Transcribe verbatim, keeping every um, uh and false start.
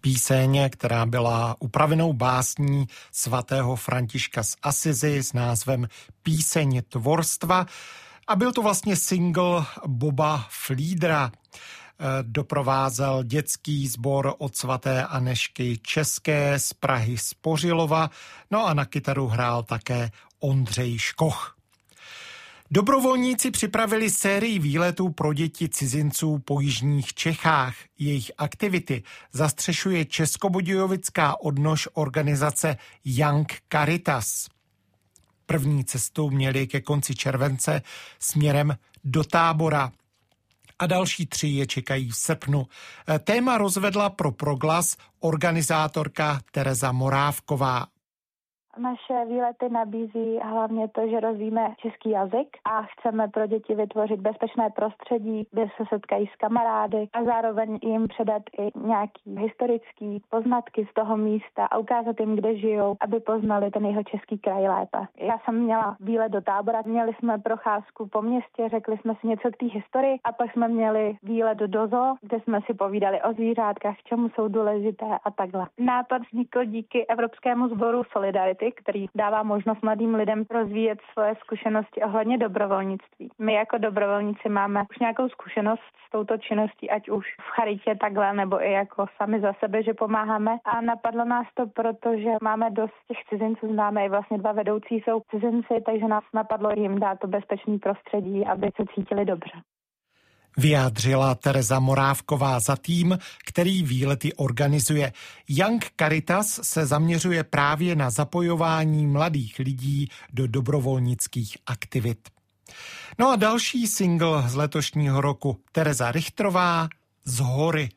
Píseň, která byla upravenou básní svatého Františka z Asizi s názvem Píseň tvorstva a byl to vlastně single Boba Fliedra. Doprovázel dětský sbor od svaté Anežky České z Prahy Spořilova, no a na kytaru hrál také Ondřej Škoch. Dobrovolníci připravili sérii výletů pro děti cizinců po jižních Čechách. Jejich aktivity zastřešuje českobudějovická odnož organizace Young Caritas. První cestu měli ke konci července směrem do Tábora a další tři je čekají v srpnu. Téma rozvedla pro Proglas organizátorka Tereza Morávková. Naše výlety nabízí hlavně to, že rozvíjíme český jazyk a chceme pro děti vytvořit bezpečné prostředí, kde se setkají s kamarády a zároveň jim předat i nějaký historický poznatky z toho místa a ukázat jim, kde žijou, aby poznali ten jeho český kraj lépe. Já jsem měla výlet do Tábora, měli jsme procházku po městě, řekli jsme si něco k té historii a pak jsme měli výlet do zoo, kde jsme si povídali o zvířátkách, čemu jsou důležité a takhle. Nápad vznikl díky Evropskému sboru Solidarity, který dává možnost mladým lidem rozvíjet svoje zkušenosti ohledně dobrovolnictví. My jako dobrovolníci máme už nějakou zkušenost s touto činností, ať už v charitě takhle, nebo i jako sami za sebe, že pomáháme. A napadlo nás to, protože máme dost těch cizinců, známe i vlastně dva vedoucí jsou cizinci, takže nás napadlo jim dát to bezpečné prostředí, aby se cítili dobře. Vyjádřila Tereza Morávková za tým, který výlety organizuje. Young Caritas se zaměřuje právě na zapojování mladých lidí do dobrovolnických aktivit. No a další single z letošního roku Tereza Richtrová Z hory.